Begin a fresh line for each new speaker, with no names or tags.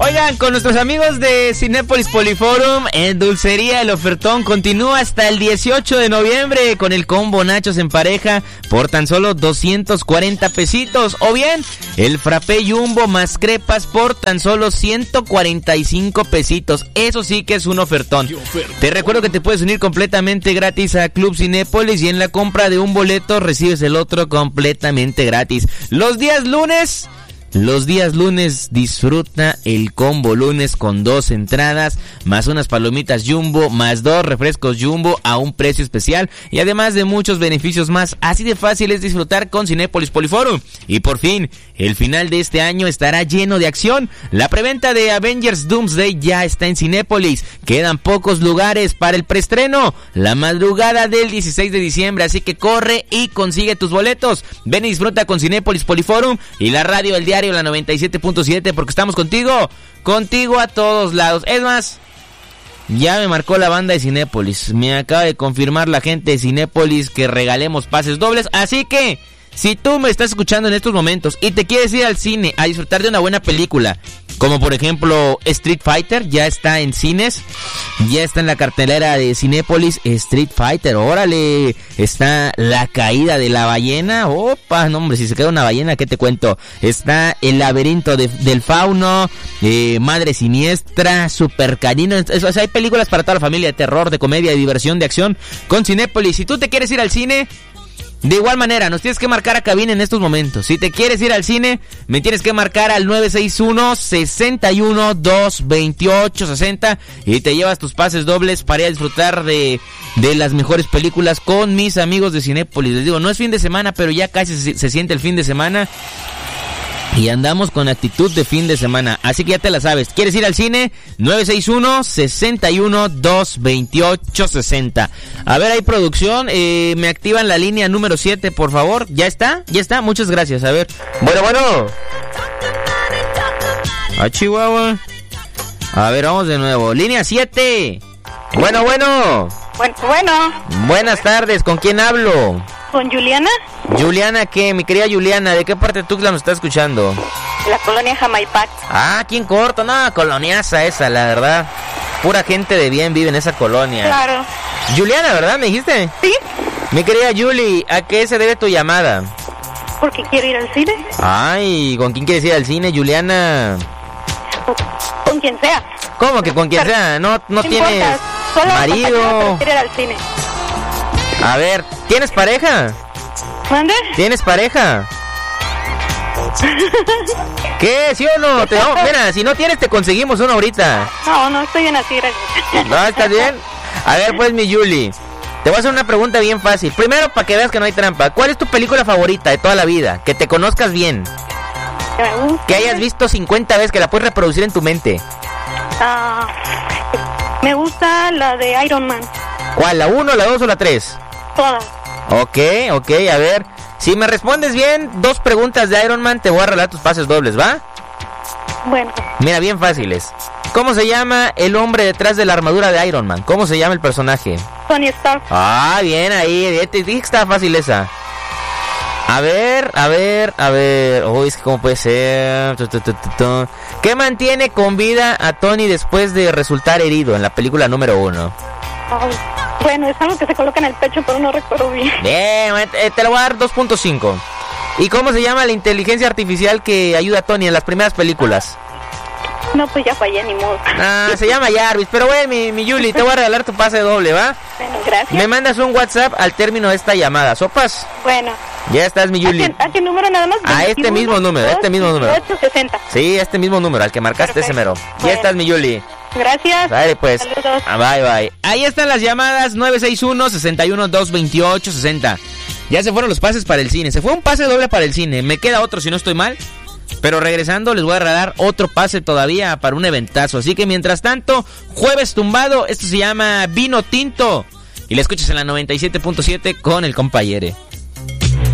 Oigan, con nuestros amigos de Cinépolis Poliforum, en Dulcería el ofertón continúa hasta el 18 de noviembre con el combo nachos en pareja por tan solo 240 pesitos. O bien, el frappé jumbo más crepas por tan solo 145 pesitos. Eso sí que es un ofertón. Te recuerdo que te puedes unir completamente gratis a Club Cinépolis y en la compra de un boleto recibes el otro completamente gratis. Los días lunes disfruta el combo lunes con 2 entradas, más unas palomitas jumbo, más 2 refrescos jumbo a un precio especial y además de muchos beneficios más. Así de fácil es disfrutar con Cinépolis Poliforum. Y por fin, el final de este año estará lleno de acción. La preventa de Avengers Doomsday ya está en Cinépolis. Quedan pocos lugares para el preestreno, la madrugada del 16 de diciembre, así que corre y consigue tus boletos. Ven y disfruta con Cinépolis Poliforum y la radio del diario la 97.7 porque estamos contigo a todos lados. Es más, ya me marcó la banda de Cinépolis. Me acaba de confirmar la gente de Cinépolis que regalemos pases dobles, así que si tú me estás escuchando en estos momentos y te quieres ir al cine a disfrutar de una buena película, como por ejemplo Street Fighter, ya está en cines, ya está en la cartelera de Cinépolis Street Fighter, órale, está La caída de la ballena, opa, no hombre, si se queda una ballena, ¿qué te cuento? Está El laberinto del fauno, Madre siniestra, Super Canino, o sea, hay películas para toda la familia, de terror, de comedia, de diversión, de acción, con Cinépolis. Si tú te quieres ir al cine, de igual manera, nos tienes que marcar a cabina en estos momentos. Si te quieres ir al cine, me tienes que marcar al 961-61-228-60 y te llevas tus pases dobles para ir a disfrutar de las mejores películas con mis amigos de Cinépolis. Les digo, no es fin de semana, pero ya casi se siente el fin de semana. Y andamos con actitud de fin de semana, así que ya te la sabes. ¿Quieres ir al cine? 961-61-228-60. A ver, hay producción, me activan la línea número 7, por favor. ¿Ya está? Muchas gracias, a ver. Bueno. A Chihuahua. A ver, vamos de nuevo. Línea 7. Bueno. Buenas tardes, ¿con quién hablo?
¿Con Juliana?
Juliana, ¿qué? Mi querida Juliana, ¿de qué parte de Tuxtla nos está escuchando?
La colonia Jamaipac.
Ah, aquí en corto, no, coloniaza esa, la verdad. Pura gente de bien vive en esa colonia.
Claro.
Juliana, ¿verdad? ¿Me dijiste?
Sí.
Mi querida Julie, ¿a qué se debe tu llamada?
Porque quiero ir al cine.
Ay, ¿con quién quieres ir al cine, Juliana?
Con quien sea.
¿Cómo que con quien sea? No tienes marido.
Quiero ir al cine.
A ver, ¿tienes pareja?
¿Mande?
¿Tienes pareja? ¿Qué? ¿Sí o no? Mira, si no tienes te conseguimos uno ahorita.
No, estoy bien así, gracias.
¿No? ¿Estás bien? A ver, pues, mi Julie, te voy a hacer una pregunta bien fácil. Primero, para que veas que no hay trampa. ¿Cuál es tu película favorita de toda la vida? Que te conozcas bien. Que hayas visto 50 veces, que la puedes reproducir en tu mente.
Me gusta la de Iron Man.
¿Cuál? ¿La 1, la 2 o la 3?
Todas.
Ok, a ver. Si me respondes bien 2 preguntas de Iron Man, te voy a regalar tus pases dobles, ¿va?
Bueno.
Mira, bien fáciles. ¿Cómo se llama el hombre detrás de la armadura de Iron Man? ¿Cómo se llama el personaje?
Tony Stark.
Ah, bien, ahí. Te dije que estaba fácil esa. A ver. Uy, es que cómo puede ser. ¿Qué mantiene con vida a Tony después de resultar herido en la película número 1?
Bueno, es algo que se coloca en el pecho, pero no recuerdo bien.
Bien, te lo voy a dar 2.5. ¿Y cómo se llama la inteligencia artificial que ayuda a Tony en las primeras películas?
No, pues ya fallé, ni modo.
Se llama Jarvis, pero bueno, mi Julie, te voy a regalar tu pase doble, ¿va?
Bueno, gracias.
Me mandas un WhatsApp al término de esta llamada, ¿sopas?
Bueno.
Ya estás, mi Julie.
¿A qué número nada más?
A este mismo número.
860.
Sí, este mismo número, al que marcaste. Perfecto. Ese mero. Bueno. Ya estás, mi Julie.
Gracias.
Vale, pues.
Saludos.
Bye. Ahí están las llamadas 961-61-228-60. Ya se fueron los pases para el cine. Se fue un pase doble para el cine. Me queda otro si no estoy mal. Pero regresando les voy a regalar otro pase todavía para un eventazo. Así que mientras tanto, jueves tumbado. Esto se llama Vino Tinto. Y la escuchas en la 97.7 con el compañere.